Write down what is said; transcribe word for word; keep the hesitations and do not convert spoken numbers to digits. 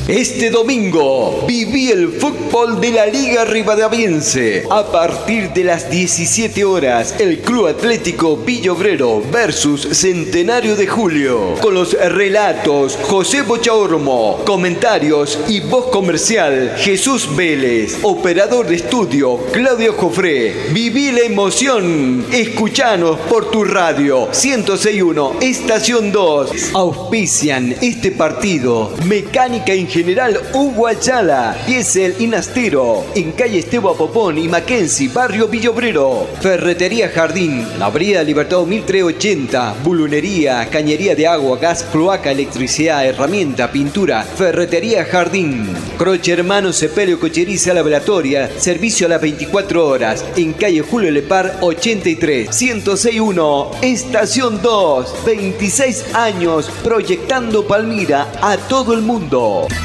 Este domingo viví el fútbol de la Liga Rivadaviense. A partir de las diecisiete horas, el Club Atlético Villa Obrero versus Centenario de Julio. Con los relatos José Bochaormo, comentarios y voz comercial Jesús Vélez. Operador de estudio Claudio Jofré. Viví la emoción. Escuchanos por tu radio ciento seis punto uno, Estación dos. Auspician este partido Mecánica en General Hugo Ayala, Diesel y Nastero, en calle Esteban Popón y Mackenzie, barrio Villa Obrero. Ferretería Jardín, la Avenida Libertador mil trescientos ochenta, bulunería, cañería de agua, gas, cloaca, electricidad, herramienta, pintura. Ferretería Jardín. Croce Hermano Sepelio Cocheriza La Velatoria, servicio a las veinticuatro horas, en calle Julio Lepar ochenta y tres, ciento seis punto uno, Estación dos, veintiséis años proyectando Palmira a todo el mundo.